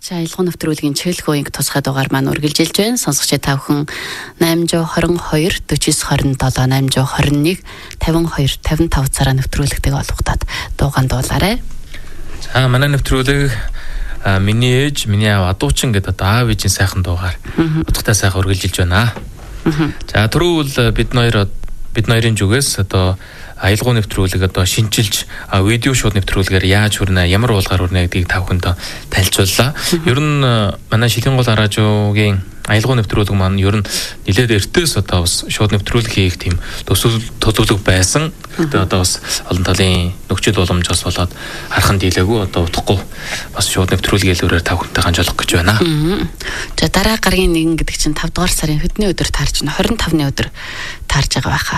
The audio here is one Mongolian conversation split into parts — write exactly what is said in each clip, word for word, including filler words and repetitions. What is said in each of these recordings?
За аялал нэвтрүүлгийн чиглэл үеийг тусгай дугаар маань үргэлжилж байна. Сонсогч та бүхэн найман двадцать two forty-nine twenty-seven eight twenty-one fifty-two fifty-five цагаар нэвтрүүлэгтэй олгодод дууган дуулаарай. За манай нэвтрүүлэг миний ээж, миний аав адуучин гэдэг одоо аав ээжийн сайхан дуугаар утгатай сайхан үргэлжилж байна. За түрүүл бид хоёр бид хоёрын зүгээс одоо аялал нэвтрүүлэг одоо шинжилж видео шууд нэвтрүүлгээр яаж хүрнэ, ямар уулгаар хүрнэ гэдгийг та бүхэнд танилцууллаа. Ер нь манай Шилэн гол радиогийн аялал нэвтрүүлэг маань ер нь нэлээд эртээс одоо бас шууд нэвтрүүлэг хийх тийм төсөв төзөөлөг байсан. Тэгээд одоо бас олон талын нөхцөл боломж бас болоод хархан дийлээгүй одоо утгагүй бас шууд нэвтрүүлгийн хэлбэрээр та бүхэнтэй ханжуулах гэж байна. За дараа гаргийн нэгэн гэдэг чинь five дугаар сарын хэдний өдөр таарч байна? twenty-five-ны өдөр таарж байгаа байхаа.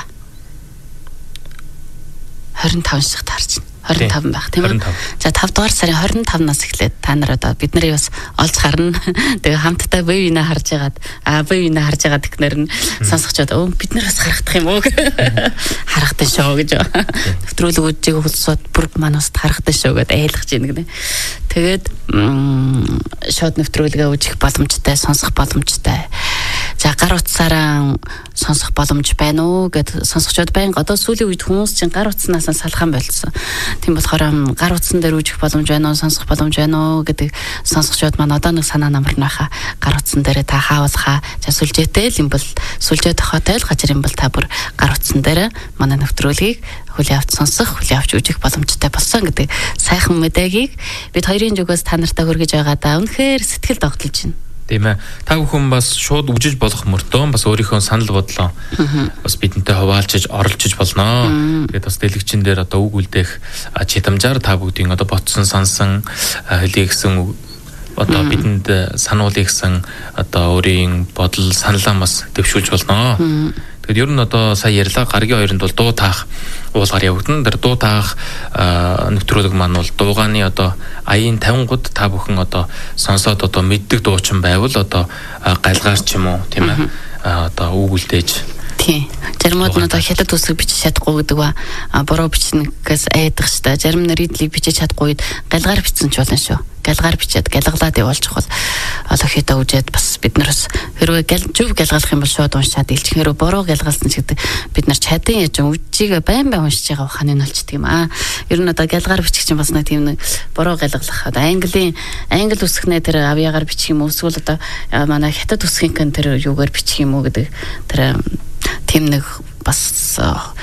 twenty-five шиг таарч байна. twenty-five байх тийм үү? За five дугаар сарын twenty-five-наас эхлээд та нар одоо бид нарыг бас олж харна. Тэгээ хамтдаа бие биенээ харж ягаад аа бие биенээ харж ягаад ихнэр нь сонсогчод өө бид нар бас харагдах юм уу? Харагдсан шүү гэж. Нэвтрүүлгүүдийг хөлсөд бүр манаас харагдсан шүү гэдээ айлгаж ийн гэнэ. Тэгээд шууд нэвтрүүлгээ үзэх боломжтой, сонсох боломжтой. За гар утсаараа сонсох боломж байна уу гэд сонсогчдод байнга одоо сүүлийн үед хүмүүс чинь гар утснаас салхан болсон. Тийм болохоор гар утсан дээр үүсэх боломж байна уу, сонсох боломж байна уу гэдэг сонсогчдод маань одоо нэг санаа намар нааха гар утсан дээр та хаавалхаа. За сүлжээтэй л юм бол сүлжээ тохиотой л гажир юм бол та бүр гар утсан дээр манай нэвтрүүлгийг хүлээ авч сонсох, хүлээ авч үзэх боломжтой болсон гэдэг сайхан мэдээгийг бид хоёрын зүгээс та нартай хүргэж байгаа да. Үнэхээр сэтгэл догтлж байна. Тийм ээ. Та бүхэн бас шууд үжиж болох мөртөө бас өөрийнхөө санал бодлоо бас бидэнтэй хуваалцаж оролцож болно. Тэгээд бас дэлгэцэн дээр одоо үг үлдээх чидамжаар та бүгдийн одоо ботсон сансан хэлийгсэн одоо бидэнд сануулъя одоо өөрийн бодол саналаа бас дэвшүүлж болно. Тэгэд ер нь одоо сая ярьлаа гаргийн хоёрынд бол дуу таах уулгаар явагдана. Тэр дуу таах нэвтрүүлэг маань бол дуугааны одоо аяын fifty гуд та бүхэн одоо сонсоод одоо мэддэг дуучин байвал одоо галгаар ч юм уу тийм ээ одоо үг үлдээж тий. Зарим нь одоо хятад үсэг бичиж чадахгүй гэдэг ба буруу бичнэгээс айдах штэ. Зарим нь ридлийг бичиж чадахгүй галгаар бичсэн ч болно шүү. Галгаар бичээд галгалаад явуулчих бол одоо хятад үжээд бас бид нараас хэрвээ зөв галгалах юм бол шууд уншаад илчих. Хэрвээ буруу галгалсан ч гэдэг бид нар чадын яж үжигээ байн байн уншиж байгаа хань нь олчдөг юм аа. Ер нь одоо галгаар бичих чинь бас нэг тийм нэг буруу галгалах. Одоо английн англи үсгнээ тэр авьяагаар бичих юм уу? Эсвэл одоо манай хятад үсгийнхэн тэр юугаар бичих юм уу гэдэг тэр тийм нэг бас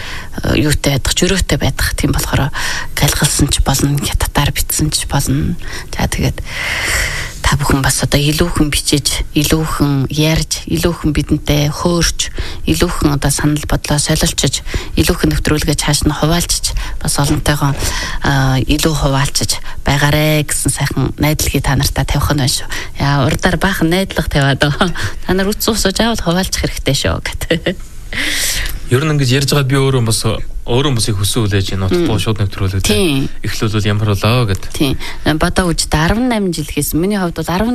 юутай байдах, жөрөөтэй байдах тийм болохоор галгалсан ч болно, хятадаар бичсэн ч болно. За тэгээд та бүхэн бас одоо илүүхэн бичиж, илүүхэн ярьж, илүүхэн бидэнтэй хөөрч, илүүхэн одоо санал бодлоо солилцож, илүүхэн нэвтрүүлгээ цааш нь хуваалцаж, бас олонтойгоо илүү хуваалцаж байгаарэ гэсэн сайхан найдлагыг та нартай тавих нь байна шүү. Яа урдаар баахан найдлага тавиад та нар үц усаж аавал хуваалцах хэрэгтэй шүү гэдэг. Ер нь ингэж ярьж байгаа би өөрөө бас өөрөө бас их хүсэн үлээж энэ утгагүй шууд нэвтрүүлэг эхлүүлвэл ямар болоо гэд. Тийм. Бадаа үжид eighteen жил хийсэн. Миний хувьд бол